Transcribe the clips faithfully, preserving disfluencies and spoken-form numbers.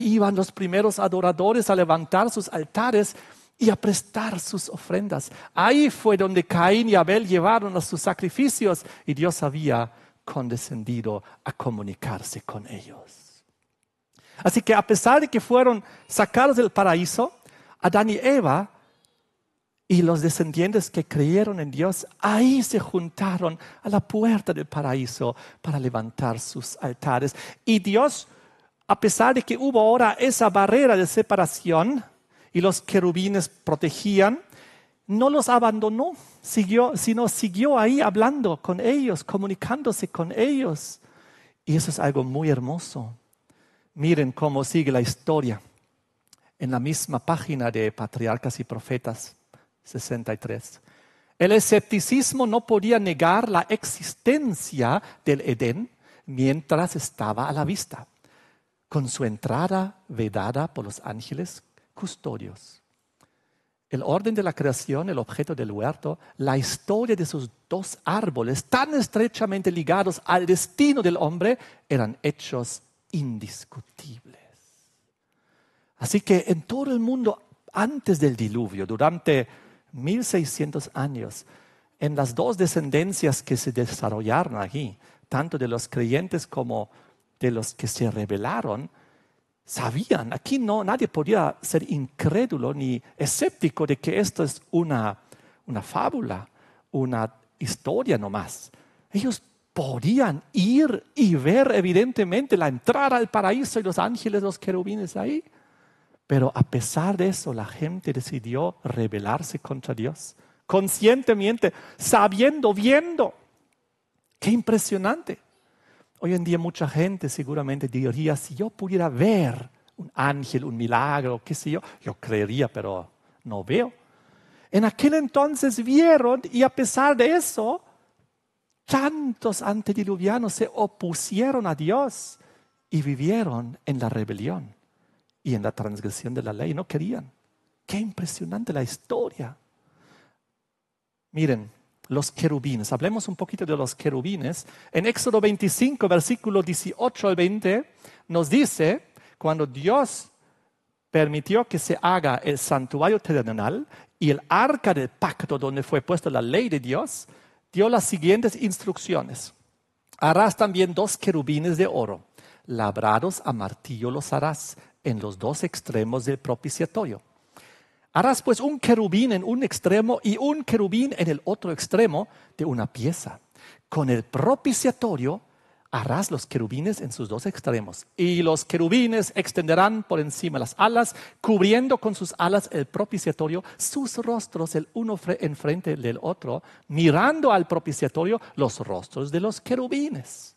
iban los primeros adoradores a levantar sus altares y a prestar sus ofrendas. Ahí fue donde Caín y Abel llevaron a sus sacrificios y Dios había condescendido a comunicarse con ellos. Así que a pesar de que fueron sacados del paraíso, Adán y Eva y los descendientes que creyeron en Dios, ahí se juntaron a la puerta del paraíso para levantar sus altares. Y Dios, a pesar de que hubo ahora esa barrera de separación y los querubines protegían, no los abandonó, siguió, sino siguió ahí hablando con ellos, comunicándose con ellos. Y eso es algo muy hermoso. Miren cómo sigue la historia en la misma página de Patriarcas y Profetas, sesenta y tres. El escepticismo no podía negar la existencia del Edén mientras estaba a la vista, con su entrada vedada por los ángeles custodios. El orden de la creación, el objeto del huerto, la historia de esos dos árboles tan estrechamente ligados al destino del hombre eran hechos indiscutibles. Así que en todo el mundo antes del diluvio, durante mil seiscientos años, en las dos descendencias que se desarrollaron aquí, tanto de los creyentes como de los que se rebelaron, sabían, aquí no, nadie podía ser incrédulo ni escéptico de que esto es una, una fábula, una historia nomás. Ellos podían ir y ver evidentemente la entrada al paraíso y los ángeles, los querubines ahí. Pero a pesar de eso, la gente decidió rebelarse contra Dios, conscientemente, sabiendo, viendo. ¡Qué impresionante! Hoy en día mucha gente seguramente diría, si yo pudiera ver un ángel, un milagro, qué sé yo, yo creería, pero no veo. En aquel entonces vieron y a pesar de eso, tantos antediluvianos se opusieron a Dios y vivieron en la rebelión y en la transgresión de la ley. No querían. Qué impresionante la historia. Miren, los querubines. Hablemos un poquito de los querubines. En Éxodo veinticinco, versículo dieciocho al veinte, nos dice, cuando Dios permitió que se haga el santuario terrenal y el arca del pacto donde fue puesta la ley de Dios, dio las siguientes instrucciones. Harás también dos querubines de oro, labrados a martillo los harás en los dos extremos del propiciatorio. Harás pues un querubín en un extremo y un querubín en el otro extremo de una pieza. Con el propiciatorio harás los querubines en sus dos extremos. Y los querubines extenderán por encima las alas, cubriendo con sus alas el propiciatorio, sus rostros el uno enfrente del otro, mirando al propiciatorio los rostros de los querubines.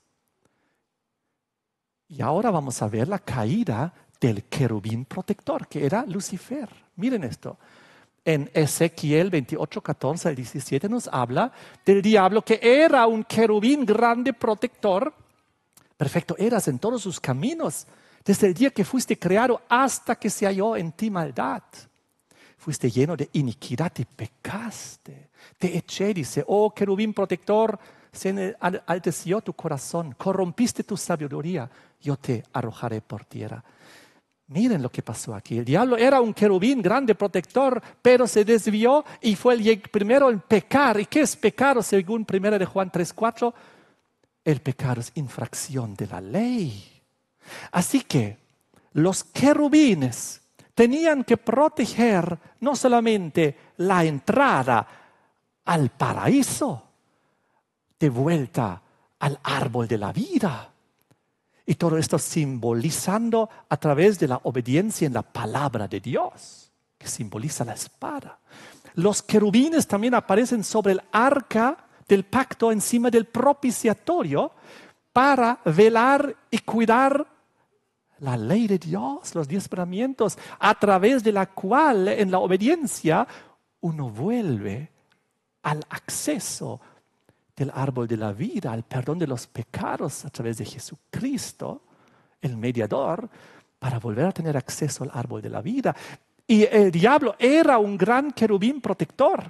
Y ahora vamos a ver la caída del querubín protector, que era Lucifer. Miren esto. En Ezequiel veintiocho, catorce al diecisiete nos habla del diablo que era un querubín grande protector. Perfecto eras en todos sus caminos, desde el día que fuiste creado hasta que se halló en ti maldad. Fuiste lleno de iniquidad y pecaste. Te eché, dice, oh querubín protector, se enalteció tu corazón, corrompiste tu sabiduría, yo te arrojaré por tierra. Miren lo que pasó aquí. El diablo era un querubín grande protector, pero se desvió y fue el primero en pecar. ¿Y qué es pecado según primera de Juan tres, cuatro? El pecado es infracción de la ley. Así que los querubines tenían que proteger no solamente la entrada al paraíso, de vuelta al árbol de la vida. Y todo esto simbolizando a través de la obediencia en la palabra de Dios, que simboliza la espada. Los querubines también aparecen sobre el arca del pacto encima del propiciatorio para velar y cuidar la ley de Dios, los diez mandamientos, a través de la cual en la obediencia uno vuelve al acceso del árbol de la vida, al perdón de los pecados a través de Jesucristo, el mediador, para volver a tener acceso al árbol de la vida. Y el diablo era un gran querubín protector.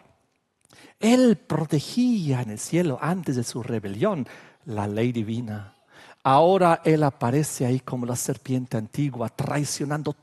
Él protegía en el cielo antes de su rebelión la ley divina. Ahora él aparece ahí como la serpiente antigua, traicionando